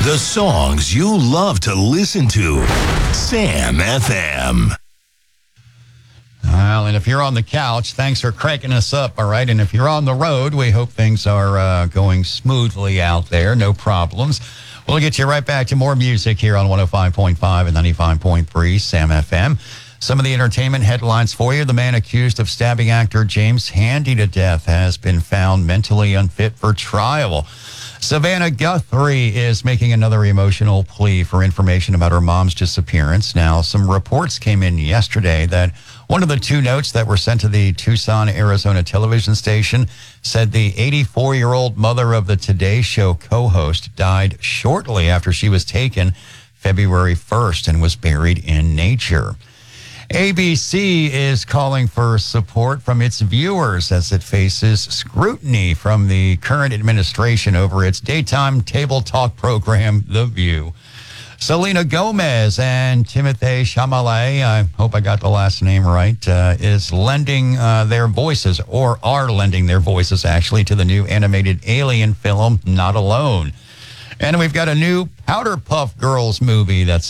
The songs you love to listen to. Sam FM. Well, and if you're on the couch, thanks for cranking us up, all right? And if you're on the road, we hope things are going smoothly out there. No problems. We'll get you right back to more music here on 105.5 and 95.3 Sam FM. Some of the entertainment headlines for you. The man accused of stabbing actor James Handy to death has been found mentally unfit for trial. Savannah Guthrie is making another emotional plea for information about her mom's disappearance. Now, some reports came in yesterday that one of the two notes that were sent to the Tucson, Arizona television station said the 84-year-old mother of the Today Show co-host died shortly after she was taken February 1st and was buried in nature. ABC is calling for support from its viewers as it faces scrutiny from the current administration over its daytime table talk program, The View. Selena Gomez and Timothée Chalamet, I hope I got the last name right, is lending their voices, or are lending their voices, actually, to the new animated Alien film, Not Alone. And we've got a new Powder Puff Girls movie that's